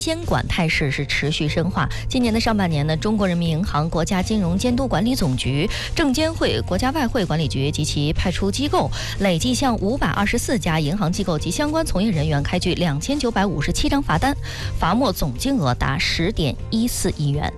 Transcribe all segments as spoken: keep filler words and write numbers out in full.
监管态势是持续深化。今年的上半年呢，中国人民银行、国家金融监督管理总局、证监会、国家外汇管理局及其派出机构，累计向五百二十四家银行机构及相关从业人员开具两千九百五十七张罚单，罚没总金额达十点一四亿元。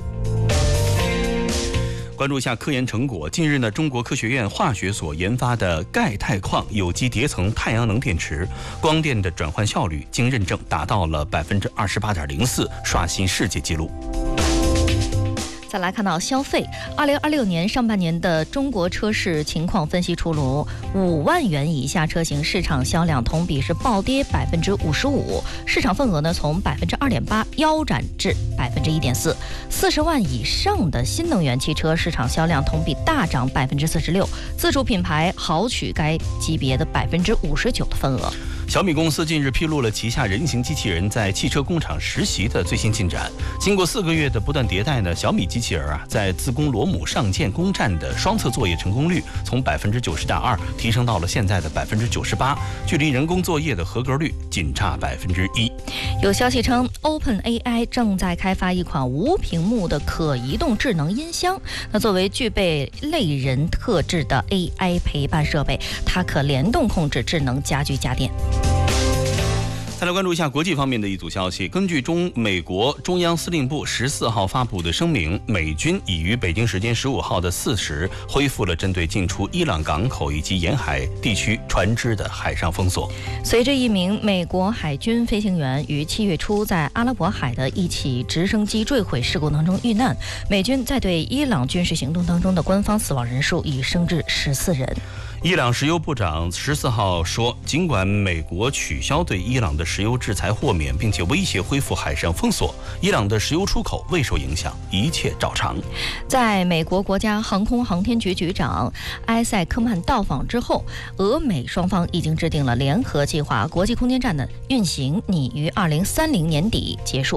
关注一下科研成果。近日呢，中国科学院化学所研发的钙钛矿有机叠层太阳能电池，光电的转换效率经认证达到了百分之二十八点零四，刷新世界纪录。 再来看到消费，二零二六年上半年的中国车市情况分析出炉，五万元以下车型市场销量同比是暴跌百分之五十五，市场份额呢从百分之二点八腰斩至百分之一点四。四十万以上的新能源汽车市场销量同比大涨百分之四十六，自主品牌豪取该级别的百分之五十九的份额。 小米公司近日披露了旗下人形机器人在汽车工厂实习的最新进展。经过四个月的不断迭代呢，小米机器人啊，在自贡罗姆上舰攻占的双侧作业成功率从百分之九十点二提升到了现在的百分之九十八，距离人工作业的合格率仅差百分之一。 有消息称 ，OpenAI 正在开发一款无屏幕的可移动智能音箱。那作为具备类人特质的 A I 陪伴设备，它可联动控制智能家居家电。 再来关注一下国际方面的一组消息。根据中美国中央司令部十四号发布的声明，美军已于北京时间十五号的四时恢复了针对进出伊朗港口以及沿海地区船只的海上封锁。 随着一名美国海军飞行员于七月初在阿拉伯海的一起直升机坠毁事故当中遇难，美军在对伊朗军事行动当中的官方死亡人数已升至十四人。 伊朗石油部长十四号说，尽管美国取消对伊朗的石油制裁豁免，并且威胁恢复海上封锁，伊朗的石油出口未受影响，一切照常。 在美国国家航空航天局局长埃塞克曼到访之后，俄美双方已经制定了联合计划，国际空间站的运行拟于二零三零年底结束。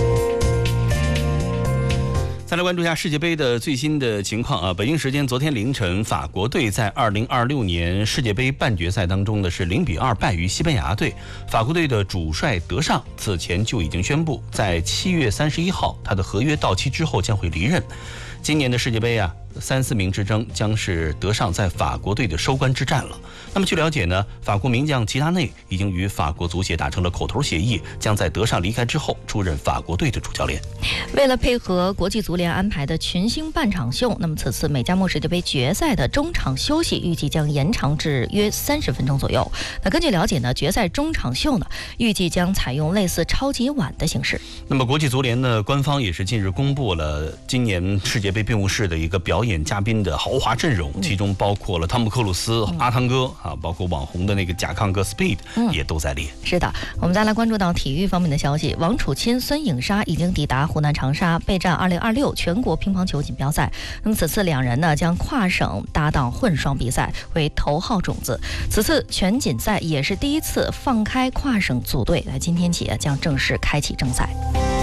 再来关注一下世界杯的最新的情况啊！北京时间昨天凌晨，法国队在二零二六年世界杯半决赛当中呢是零比二败于西班牙队。法国队的主帅德尚此前就已经宣布，在七月三十一号他的合约到期之后将会离任。今年的世界杯啊，三四名之争将是德尚在法国队的收官之战了。那么据了解呢，法国名将齐达内已经与法国足协达成了口头协议，将在德尚离开之后出任法国队的主教练。 为了配合国际足联安排的群星半场秀，那么此次美加墨世界杯决赛的中场休息预计将延长至约三十分钟左右。那根据了解呢，决赛中场秀呢预计将采用类似超级碗的形式。 那么国际足联呢官方也是近日公布了今年世界杯闭幕式的一个表演嘉宾的豪华阵容，其中包括了汤姆克鲁斯、阿汤哥啊，包括网红的那个贾康哥 Speed 也都在列。 是的，我们再来关注到体育方面的消息。王楚钦、孙颖莎已经抵达湖南长沙备战二零二六全国乒乓球锦标赛。那么此次两人呢将跨省搭档混双比赛，为头号种子。此次全锦赛也是第一次放开跨省组队，来今天起将正式开启正赛。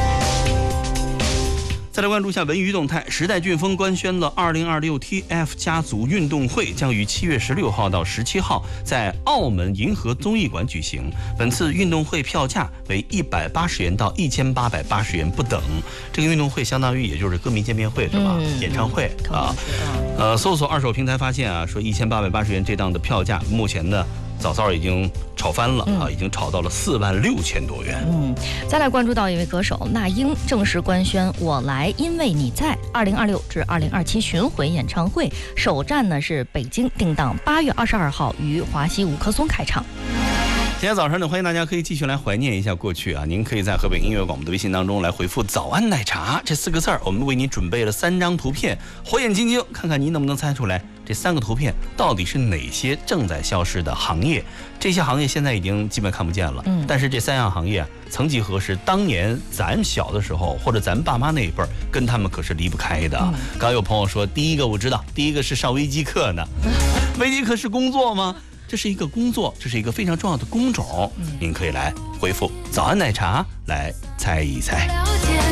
再来关注一下文娱动态。时代骏风官宣了二零二六 T F 家族运动会将于七月十六号到十七号在澳门银河综艺馆举行。本次运动会票价为一百八十元到一千八百八十元不等。这个运动会相当于也就是歌迷见面会是吧？嗯、演唱会啊。呃，搜索二手平台发现啊，说一千八百八十元这档的票价，目前呢早早已经炒翻了啊，已经炒到了四万六千多元。 嗯，再来关注到一位歌手那英正式官宣《我来因为你在》二零二六至二零二七巡回演唱会，首站呢是北京，定档八月二十二号于华西五棵松开唱。 今天早上呢，欢迎大家可以继续来怀念一下过去啊！您可以在河北音乐广播的微信当中来回复“早安奶茶”这四个字儿，我们为您准备了三张图片，火眼金睛，看看您能不能猜出来这三个图片到底是哪些正在消失的行业。这些行业现在已经基本看不见了，嗯，但是这三样行业啊，曾几何时，当年咱小的时候或者咱爸妈那一辈儿，跟他们可是离不开的。嗯、刚有朋友说，第一个我知道，第一个是上微机课呢，微机课是工作吗？这是一个工作，这是一个非常重要的工种，您可以来回复“早安奶茶”来猜一猜。